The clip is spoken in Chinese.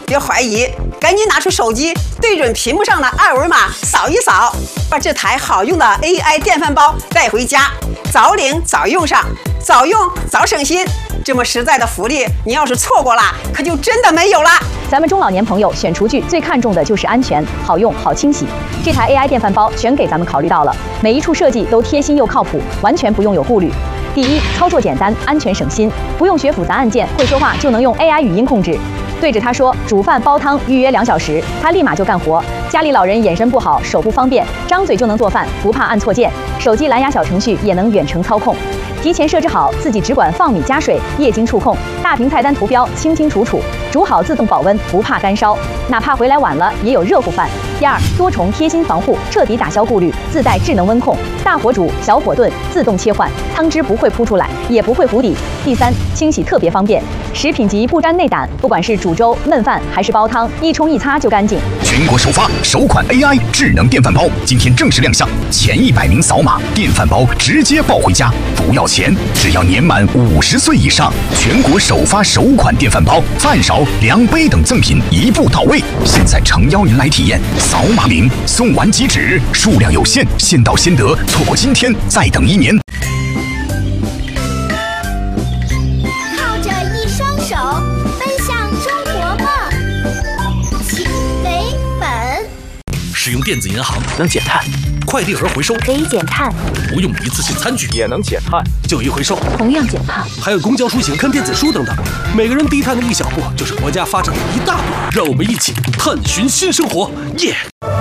别怀疑，赶紧拿出手机，对准屏幕上的二维码扫一扫，把这台好用的 AI 电饭煲带回家，早领早用上，早用早省心。这么实在的福利，你要是错过了，可就真的没有了。 咱们中老年朋友选厨具最看重的就是安全、好用、好清洗。这台 AI 电饭煲全给咱们考虑到了，每一处设计都贴心又靠谱，完全不用有顾虑。第一，操作简单，安全省心，不用学复杂按键，会说话就能用 AI 语音控制。对着他说煮饭煲汤，预约2小时，他立马就干活。家里老人眼神不好，手不方便，张嘴就能做饭，不怕按错键。手机蓝牙小程序也能远程操控。提前设置好，自己只管放米加水，液晶触控，大屏菜单图标清清楚楚，煮好自动保温，不怕干烧，哪怕回来晚了也有热乎饭。第二，多重贴心防护，彻底打消顾虑，自带智能温控，大火煮、小火炖，自动切换，汤汁不会扑出来，也不会糊底。第三，清洗特别方便，食品级不沾内胆，不管是煮粥、焖饭还是煲汤，一冲一擦就干净。 全国首发首款 AI 智能电饭煲，今天正式亮相，前100名扫码，电饭煲直接抱回家，不要钱，只要年满50岁以上。全国首发首款电饭煲，饭勺、量杯等赠品一步到位。现在诚邀您来体验，扫码领，送完即止，数量有限，先到先得，错过今天再等1年。 靠着一双手，奔向中国梦，请为本。 使用电子银行能减碳， 快递盒回收可以减碳， 不用一次性餐具也能减碳， 旧衣回收同样减碳， 还有公交出行看电子书等等，每个人低碳的一小步，就是国家发展的一大步。让我们一起探寻新生活，耶！